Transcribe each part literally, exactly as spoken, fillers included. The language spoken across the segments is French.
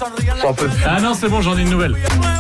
J'en peux plus. Ah non, c'est bon, j'en ai une nouvelle.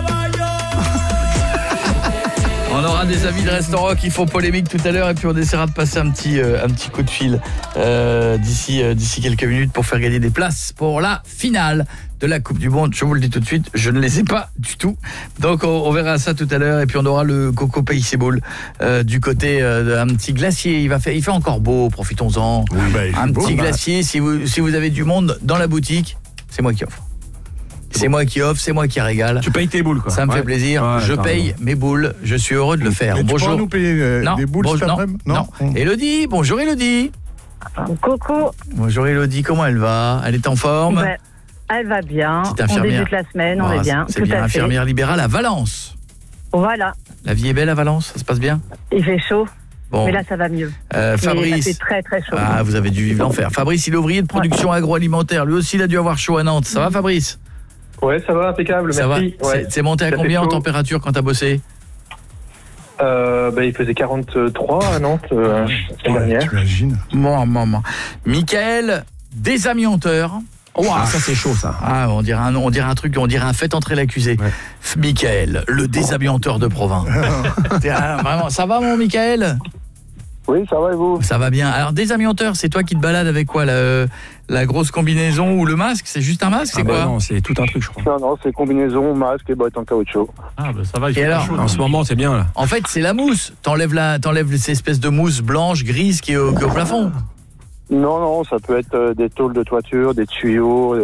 On aura des amis de restaurants qui font polémique tout à l'heure et puis on essaiera de passer un petit, euh, un petit coup de fil euh, d'ici, euh, d'ici quelques minutes pour faire gagner des places pour la finale de la Coupe du Monde. Je vous le dis tout de suite, je ne les ai pas du tout. Donc on, on verra ça tout à l'heure et puis on aura le Coco Paysable euh, du côté euh, d'un petit glacier. Il va faire, il fait encore beau, profitons-en. Oui, bah, il fait un beau, petit bah. glacier, si vous, si vous avez du monde dans la boutique, c'est moi qui offre. C'est moi qui offre, c'est moi qui régale. Tu payes tes boules, quoi. Ça me Ouais. fait plaisir. Ouais, je attends, paye non. mes boules. Je suis heureux de le faire. Mais tu bonjour. pourras nous payer euh, non, des boules bon, cet non, après-midi non. Mmh. Elodie, bonjour Elodie. Coucou. Bonjour Elodie, comment elle va? Elle est en forme? Ouais, elle va bien. Petite On infirmière. débute la semaine, on Ah, est bien. C'est tout bien, à fait. infirmière libérale à Valence. Voilà, La vie est belle à Valence, ça se passe bien? il fait chaud, Bon, mais là ça va mieux. euh, Mais ça fait Fabrice. très très chaud. Ah, vous avez dû vivre l'enfer. Fabrice, il est ouvrier de production agroalimentaire. Lui aussi, il a dû avoir chaud à Nantes. Ça va, Fabrice? Ouais, ça va, impeccable, Ça merci. va? Ouais. C'est- C'est monté à Ça fait combien en chaud. température quand t'as bossé? Euh, bah, il faisait quarante-trois à Nantes euh, la semaine Ouais, dernière. t'imagines. Bon, bon, bon. Michael, désamianteur. Oh, ah, ça c'est chaud, ça. Ah, on dirait un, on dirait un truc, on dirait un fait entrer l'accusé. Ouais. F- Michael, le désamianteur de Provins. Tiens, vraiment, ça va mon Michael? Oui, ça va et vous? Ça va bien. Alors désamianteur, c'est toi qui te balades avec quoi, la, la grosse combinaison ou le masque? C'est juste un masque, c'est Ah bah quoi? non, c'est tout un truc, je crois. Non, non, c'est combinaison, masque et bottes en caoutchouc. Ah bah ça va, il Et fait pas alors chaud. En ce moment, c'est bien, là. En fait, c'est la mousse. T'enlèves la, t'enlèves ces espèces de mousse blanche, grise qui est au, qui est au plafond. Non, non, ça peut être euh, des tôles de toiture, des tuyaux,